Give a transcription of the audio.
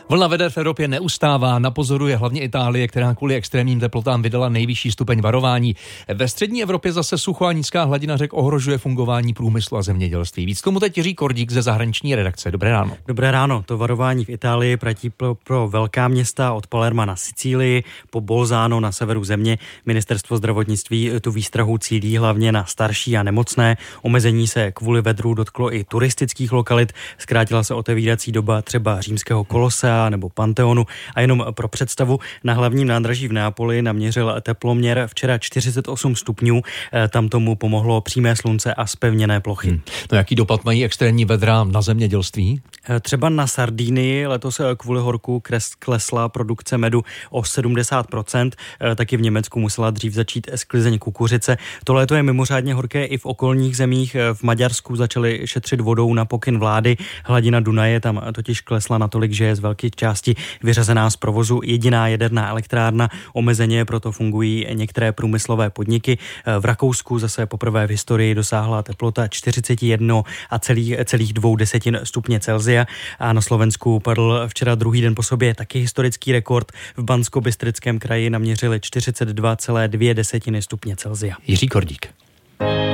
Vlna veder v Evropě neustává, na pozoru je hlavně Itálie, která kvůli extrémním teplotám vydala nejvyšší stupeň varování. Ve střední Evropě zase sucho a nízká hladina řek ohrožuje fungování průmyslu a zemědělství. Víc tomu teď Jiří Kordík ze zahraniční redakce. Dobré ráno. Dobré ráno. To varování v Itálii platí pro velká města od Palerma na Sicílii po Bolzano na severu země. Ministerstvo zdravotnictví tu výstrahu cílí hlavně na starší a nemocné. Omezení se kvůli vedru dotklo i turistických lokalit. Zkrátila se otevírací doba třeba Římského kolosea nebo Panteonu. A jenom pro představu, na hlavním nádraží v Neapoli naměřil teploměr včera 48 stupňů. Tam tomu pomohlo přímé slunce a zpevněné plochy. No jaký dopad mají extrémní vedra na zemědělství? Třeba na Sardínii letos kvůli horku klesla produkce medu o 70%. Taky v Německu musela dřív začít sklizeň kukuřice. To léto je mimořádně horké i v okolních zemích. V Maďarsku začali šetřit vodou na pokyn vlády. Hladina Dunaje tam totiž klesla natolik, že je z velké části vyřazená z provozu jediná jaderná elektrárna. Omezeně proto fungují některé průmyslové podniky. V Rakousku zase poprvé v historii dosáhla teplota 41,2 stupně Celsia a na Slovensku padl včera druhý den po sobě taky historický rekord. V Banskobystrickém kraji naměřili 42,2 stupně Celsia. Jiří Kordík.